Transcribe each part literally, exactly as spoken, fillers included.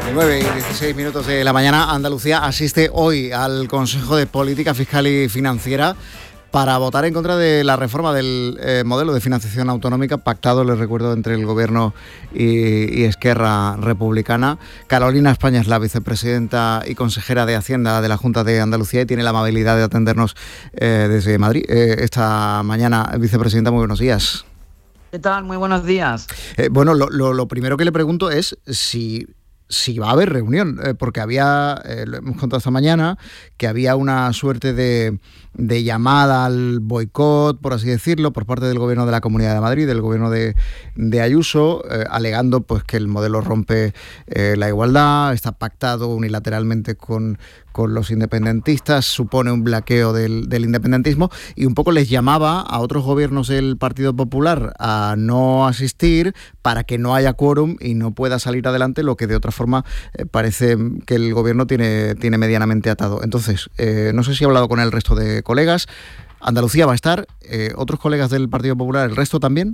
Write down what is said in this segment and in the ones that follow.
nueve y dieciséis minutos de la mañana, Andalucía asiste hoy al Consejo de Política Fiscal y Financiera para votar en contra de la reforma del eh, modelo de financiación autonómica pactado, les recuerdo, entre el Gobierno y, y Esquerra Republicana. Carolina España es la vicepresidenta y consejera de Hacienda de la Junta de Andalucía y tiene la amabilidad de atendernos eh, desde Madrid eh, esta mañana. Vicepresidenta, muy buenos días. ¿Qué tal? Muy buenos días. Eh, bueno, lo, lo, lo primero que le pregunto es si... si va a haber reunión, eh, porque había, eh, lo hemos contado esta mañana, que había una suerte de, de llamada al boicot, por así decirlo, por parte del Gobierno de la Comunidad de Madrid, del Gobierno de, de Ayuso, eh, alegando pues que el modelo rompe eh, la igualdad, está pactado unilateralmente con, con los independentistas, supone un bloqueo del, del independentismo, y un poco les llamaba a otros gobiernos del Partido Popular a no asistir para que no haya quórum y no pueda salir adelante lo que de otra forma eh, parece que el gobierno tiene, tiene medianamente atado. Entonces, eh, no sé si he hablado con el resto de colegas. Andalucía va a estar, eh, otros colegas del Partido Popular, ¿el resto también?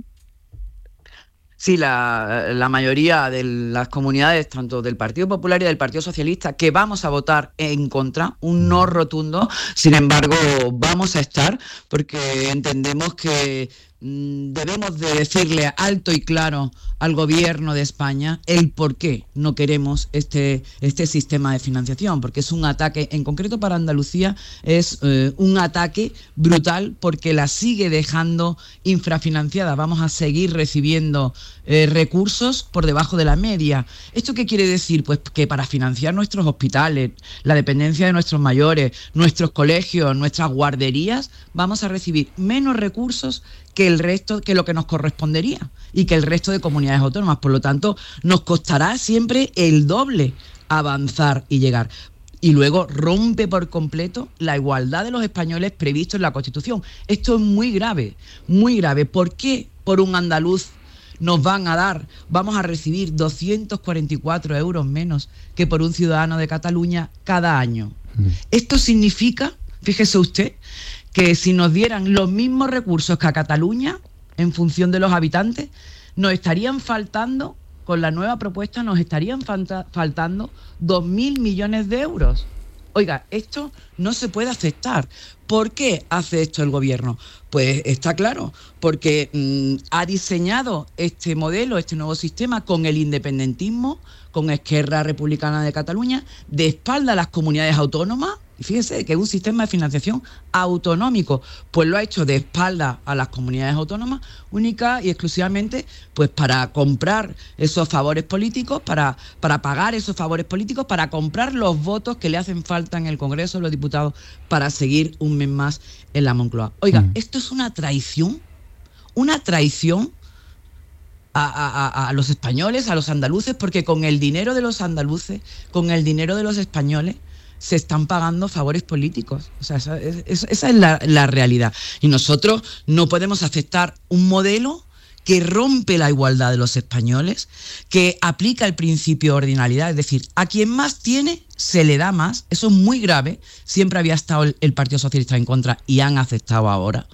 Sí, la, la mayoría de las comunidades, tanto del Partido Popular y del Partido Socialista, que vamos a votar en contra, un no rotundo. Sin embargo, vamos a estar porque entendemos que mmm, debemos de decirle alto y claro al Gobierno de España el por qué no queremos este, este sistema de financiación, porque es un ataque, en concreto para Andalucía, es eh, un ataque brutal porque la sigue dejando infrafinanciada. Vamos a seguir recibiendo eh, recursos por debajo de la media. ¿Esto qué quiere decir? Pues que para financiar nuestros hospitales, la dependencia de nuestros mayores, nuestros colegios, nuestras guarderías, vamos a recibir menos recursos que el resto, que lo que nos correspondería y que el resto de comunidades autónomas. Por lo tanto, nos costará siempre el doble avanzar y llegar. Y luego rompe por completo la igualdad de los españoles previsto en la Constitución. Esto es muy grave, muy grave. ¿Por qué por un andaluz nos van a dar, vamos a recibir doscientos cuarenta y cuatro euros menos que por un ciudadano de Cataluña cada año? Mm. Esto significa, fíjese usted, que si nos dieran los mismos recursos que a Cataluña, en función de los habitantes, nos estarían faltando, con la nueva propuesta, nos estarían falta, faltando dos mil millones de euros. Oiga, esto no se puede aceptar. ¿Por qué hace esto el Gobierno? Pues está claro, porque mmm, ha diseñado este modelo, este nuevo sistema, con el independentismo, con Esquerra Republicana de Cataluña, de espalda a las comunidades autónomas. Y fíjense que es un sistema de financiación autonómico, pues lo ha hecho de espalda a las comunidades autónomas, única y exclusivamente pues para comprar esos favores políticos, para, para pagar esos favores políticos, para comprar los votos que le hacen falta en el Congreso de los Diputados para seguir un mes más en la Moncloa. Oiga, mm. esto es una traición, una traición A, a, a los españoles, a los andaluces, porque con el dinero de los andaluces, con el dinero de los españoles, se están pagando favores políticos. O sea, esa, esa, esa es la, la realidad. Y nosotros no podemos aceptar un modelo que rompe la igualdad de los españoles, que aplica el principio de ordinalidad, es decir, a quien más tiene se le da más. Eso es muy grave. Siempre había estado el, el Partido Socialista en contra y han aceptado ahora.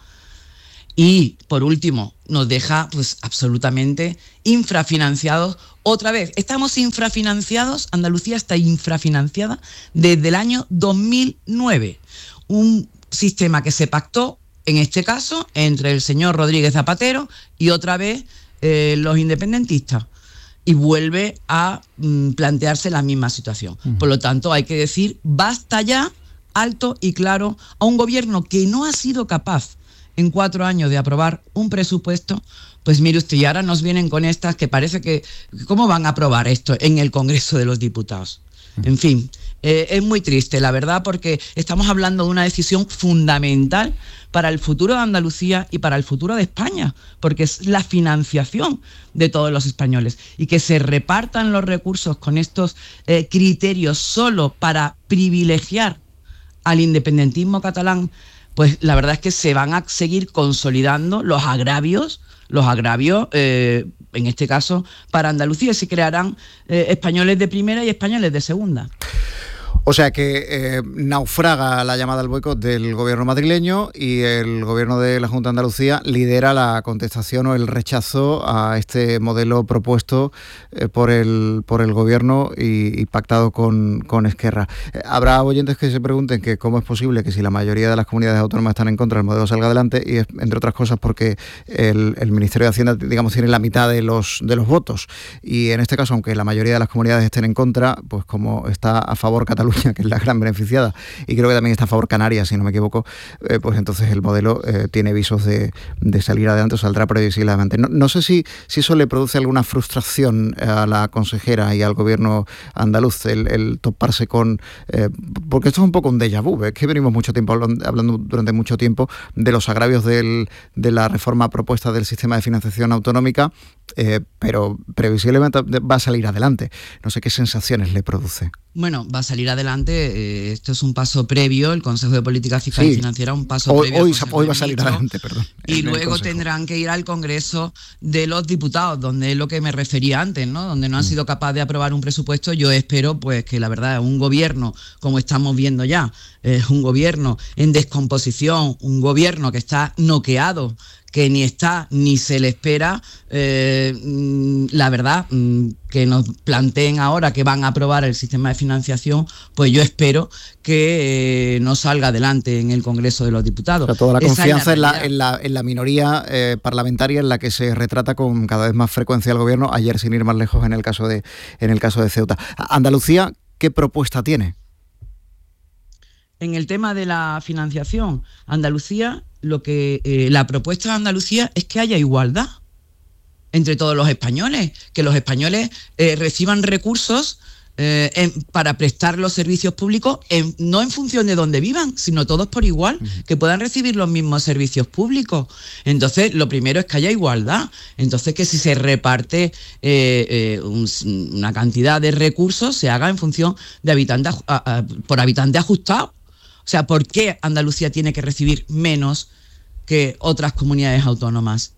Y, por último, nos deja pues absolutamente infrafinanciados. Otra vez, estamos infrafinanciados, Andalucía está infrafinanciada desde el año dos mil nueve. Un sistema que se pactó, en este caso, entre el señor Rodríguez Zapatero y otra vez eh, los independentistas. Y vuelve a mm, plantearse la misma situación. Uh-huh. Por lo tanto, hay que decir, basta ya, alto y claro, a un gobierno que no ha sido capaz en cuatro años de aprobar un presupuesto. Pues mire usted, y ahora nos vienen con estas que parece que, ¿cómo van a aprobar esto en el Congreso de los Diputados? En fin, eh, es muy triste, la verdad, porque estamos hablando de una decisión fundamental para el futuro de Andalucía y para el futuro de España, porque es la financiación de todos los españoles. Y que se repartan los recursos con estos eh, criterios solo para privilegiar al independentismo catalán, pues la verdad es que se van a seguir consolidando los agravios, los agravios, eh, en este caso, para Andalucía. Se crearán eh, españoles de primera y españoles de segunda. O sea que eh, naufraga la llamada al boicot del gobierno madrileño y el gobierno de la Junta de Andalucía lidera la contestación o el rechazo a este modelo propuesto eh, por el por el gobierno y, y pactado con, con Esquerra. Eh, habrá oyentes que se pregunten que cómo es posible que si la mayoría de las comunidades autónomas están en contra del modelo salga adelante, y es, entre otras cosas porque el, el Ministerio de Hacienda, digamos, tiene la mitad de los de los votos, y en este caso, aunque la mayoría de las comunidades estén en contra, pues como está a favor Cataluña, que es la gran beneficiada, y creo que también está a favor Canarias, si no me equivoco, eh, pues entonces el modelo eh, tiene visos de, de salir adelante o saldrá previsiblemente. No, no sé si, si eso le produce alguna frustración a la consejera y al gobierno andaluz, el, el toparse con... Eh, porque esto es un poco un déjà vu, es que venimos mucho tiempo hablando, hablando durante mucho tiempo de los agravios del, de la reforma propuesta del sistema de financiación autonómica, eh, pero previsiblemente va a salir adelante. No sé qué sensaciones le produce. Bueno, va a salir adelante, eh, esto es un paso previo, el Consejo de Política Fiscal sí. y Financiera, un paso hoy, previo. Hoy, hoy va a salir adelante, perdón. Y luego tendrán que ir al Congreso de los Diputados, donde es lo que me refería antes, ¿no? Donde no han sido capaces de aprobar un presupuesto. Yo espero, pues, que la verdad, un gobierno, como estamos viendo ya, es un gobierno en descomposición, un gobierno que está noqueado, que ni está ni se le espera, eh, la verdad, que nos planteen ahora que van a aprobar el sistema de financiación, pues yo espero que eh, no salga adelante en el Congreso de los Diputados. O sea, toda la confianza es la en, la, en, la, en la minoría eh, parlamentaria en la que se retrata con cada vez más frecuencia el gobierno, ayer sin ir más lejos en el caso de, en el caso de Ceuta. Andalucía, ¿qué propuesta tiene? En el tema de la financiación, Andalucía, lo que eh, la propuesta de Andalucía es que haya igualdad entre todos los españoles, que los españoles eh, reciban recursos eh, en, para prestar los servicios públicos, en, no en función de dónde vivan, sino todos por igual, uh-huh. que puedan recibir los mismos servicios públicos. Entonces, lo primero es que haya igualdad. Entonces, que si se reparte eh, eh, un, una cantidad de recursos, se haga en función de habitante, a, a, por habitante ajustado. O sea, ¿por qué Andalucía tiene que recibir menos que otras comunidades autónomas?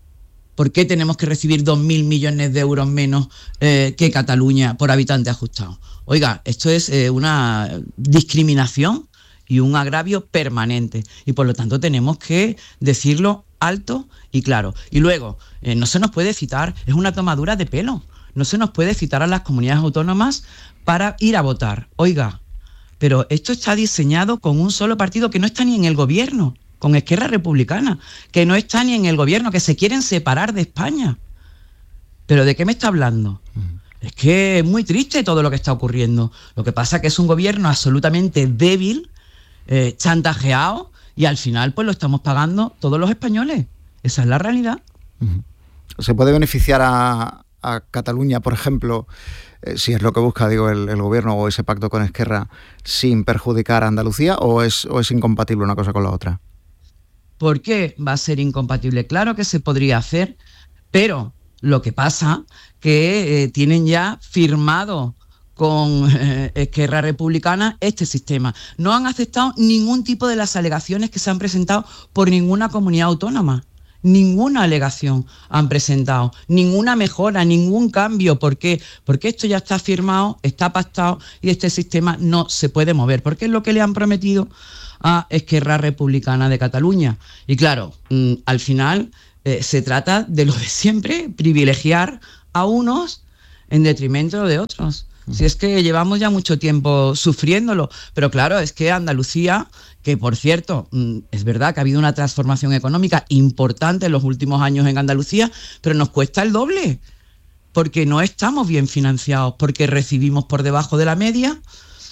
¿Por qué tenemos que recibir dos mil millones de euros menos eh, que Cataluña por habitante ajustado? Oiga, esto es eh, una discriminación y un agravio permanente. Y por lo tanto tenemos que decirlo alto y claro. Y luego, eh, no se nos puede citar, es una tomadura de pelo, no se nos puede citar a las comunidades autónomas para ir a votar. Oiga, pero esto está diseñado con un solo partido que no está ni en el gobierno, con Esquerra Republicana, que no está ni en el gobierno, que se quieren separar de España. ¿Pero de qué me está hablando? Uh-huh. Es que es muy triste todo lo que está ocurriendo. Lo que pasa es que es un gobierno absolutamente débil, eh, chantajeado, y al final pues lo estamos pagando todos los españoles. Esa es la realidad. Uh-huh. ¿Se puede beneficiar a, a Cataluña, por ejemplo, eh, si es lo que busca, digo, el, el gobierno o ese pacto con Esquerra, sin perjudicar a Andalucía, o es, o es incompatible una cosa con la otra? ¿Por qué va a ser incompatible? Claro que se podría hacer, pero lo que pasa que eh, tienen ya firmado con eh, Esquerra Republicana este sistema. No han aceptado ningún tipo de las alegaciones que se han presentado por ninguna comunidad autónoma. Ninguna alegación han presentado, ninguna mejora, ningún cambio. ¿Por qué? Porque esto ya está firmado, está pactado y este sistema no se puede mover, porque es lo que le han prometido a Esquerra Republicana de Cataluña. Y claro, mmm, al final eh, se trata de lo de siempre, privilegiar a unos en detrimento de otros. Si es que llevamos ya mucho tiempo sufriéndolo, pero claro, es que Andalucía, que por cierto, es verdad que ha habido una transformación económica importante en los últimos años en Andalucía, pero nos cuesta el doble, porque no estamos bien financiados, porque recibimos por debajo de la media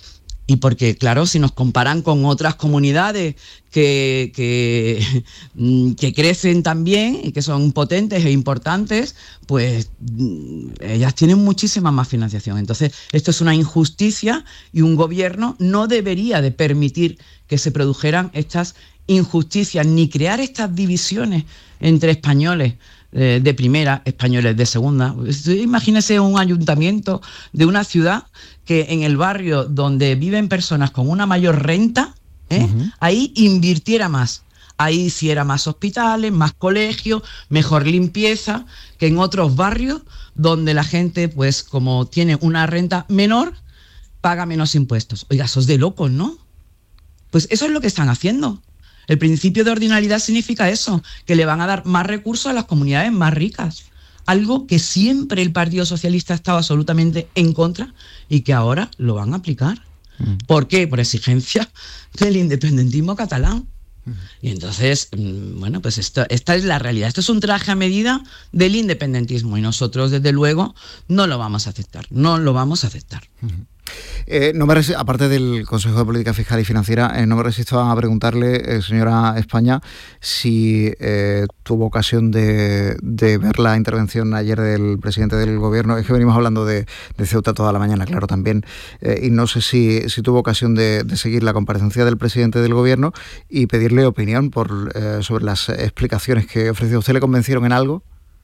y porque, claro, si nos comparan con otras comunidades que, que, que crecen también y que son potentes e importantes, pues ellas tienen muchísima más financiación. Entonces, esto es una injusticia y un gobierno no debería de permitir que se produjeran estas injusticias ni crear estas divisiones entre españoles eh, de primera, españoles de segunda. Imagínese un ayuntamiento de una ciudad que en el barrio donde viven personas con una mayor renta, ¿eh? uh-huh. ahí invirtiera más. Ahí hiciera más hospitales, más colegios, mejor limpieza, que en otros barrios donde la gente, pues como tiene una renta menor, paga menos impuestos. Oiga, sos de locos, ¿no? Pues eso es lo que están haciendo. El principio de ordinalidad significa eso, que le van a dar más recursos a las comunidades más ricas. Algo que siempre el Partido Socialista ha estado absolutamente en contra y que ahora lo van a aplicar. Mm. ¿Por qué? Por exigencia del independentismo catalán. Mm. Y entonces, bueno, pues esto, esta es la realidad. Esto es un traje a medida del independentismo y nosotros, desde luego, no lo vamos a aceptar. No lo vamos a aceptar. Mm. Eh, no me resi- aparte del Consejo de Política Fiscal y Financiera, eh, no me resisto a preguntarle, eh, señora España, si eh, tuvo ocasión de, de ver la intervención ayer del presidente del Gobierno. Es que venimos hablando de, de Ceuta toda la mañana, claro, también, eh, y no sé si, si tuvo ocasión de, de seguir la comparecencia del presidente del Gobierno y pedirle opinión por, eh, sobre las explicaciones que ofreció. ¿Usted le convencieron en algo?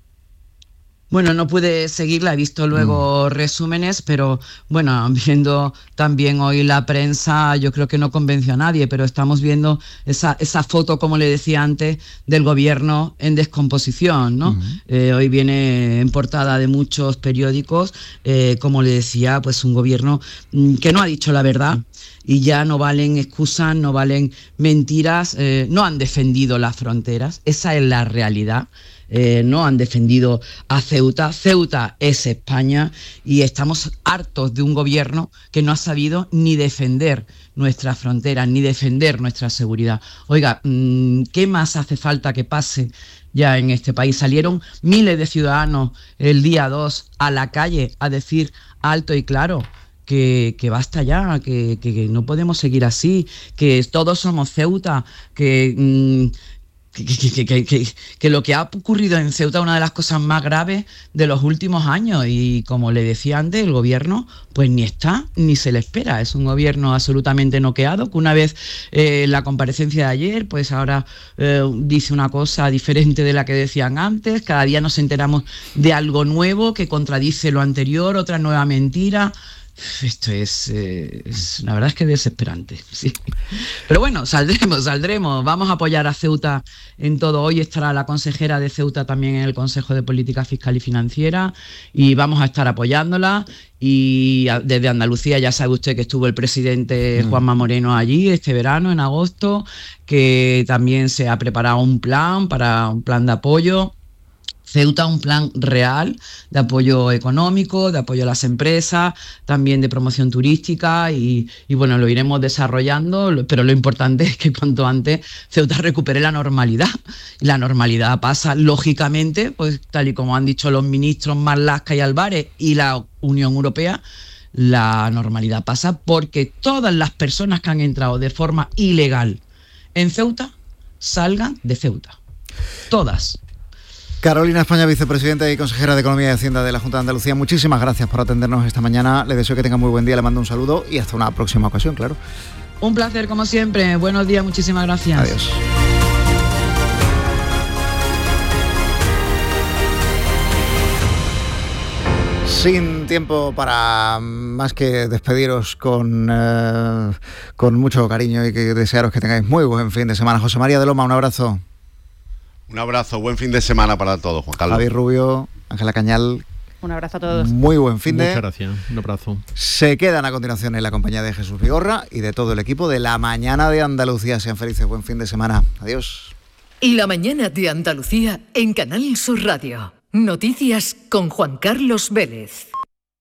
Bueno, no pude seguirla, he visto luego mm. resúmenes, pero bueno, viendo también hoy la prensa, yo creo que no convenció a nadie, pero estamos viendo esa, esa foto, como le decía antes, del gobierno en descomposición, ¿no? Mm. Eh, hoy viene en portada de muchos periódicos, eh, como le decía, pues un gobierno mm, que no ha dicho la verdad. Mm. Y ya no valen excusas, no valen mentiras, eh, no han defendido las fronteras, esa es la realidad. Eh, no han defendido a Ceuta. Ceuta es España y estamos hartos de un gobierno que no ha sabido ni defender nuestras fronteras, ni defender nuestra seguridad. Oiga, ¿qué más hace falta que pase ya en este país? Salieron miles de ciudadanos el día dos a la calle a decir alto y claro que, que basta ya, que, que, que no podemos seguir así, que todos somos Ceuta, que... Mmm, Que, que, que, que, que lo que ha ocurrido en Ceuta es una de las cosas más graves de los últimos años y, como le decía antes, el gobierno pues ni está ni se le espera. Es un gobierno absolutamente noqueado, que una vez eh, la comparecencia de ayer, pues ahora eh, dice una cosa diferente de la que decían antes. Cada día nos enteramos de algo nuevo que contradice lo anterior, otra nueva mentira. Esto es, eh, es, la verdad es que es desesperante, sí. Pero bueno, saldremos, saldremos. Vamos a apoyar a Ceuta en todo. Hoy estará la consejera de Ceuta también en el Consejo de Política Fiscal y Financiera y vamos a estar apoyándola. Y desde Andalucía ya sabe usted que estuvo el presidente Juanma Moreno allí este verano, en agosto, que también se ha preparado un plan para un plan de apoyo. Ceuta, un plan real de apoyo económico, de apoyo a las empresas, también de promoción turística y, y bueno, lo iremos desarrollando, pero lo importante es que cuanto antes Ceuta recupere la normalidad. Y la normalidad pasa, lógicamente, pues tal y como han dicho los ministros Marlaska y Álvarez y la Unión Europea, la normalidad pasa porque todas las personas que han entrado de forma ilegal en Ceuta salgan de Ceuta. Todas. Carolina España, vicepresidenta y consejera de Economía y Hacienda de la Junta de Andalucía, muchísimas gracias por atendernos esta mañana. Le deseo que tenga muy buen día, le mando un saludo y hasta una próxima ocasión, claro. Un placer, como siempre. Buenos días, muchísimas gracias. Adiós. Sin tiempo para más que despediros con, eh, con mucho cariño y que desearos que tengáis muy buen fin de semana. José María de Loma, un abrazo. Un abrazo, buen fin de semana para todos, Juan Carlos. Javi Rubio, Ángela Cañal. Un abrazo a todos. Muy buen fin de. Muchas gracias, un abrazo. Se quedan a continuación en la compañía de Jesús Vigorra y de todo el equipo de La Mañana de Andalucía. Sean felices, buen fin de semana. Adiós. Y La Mañana de Andalucía en Canal Sur Radio. Noticias con Juan Carlos Vélez.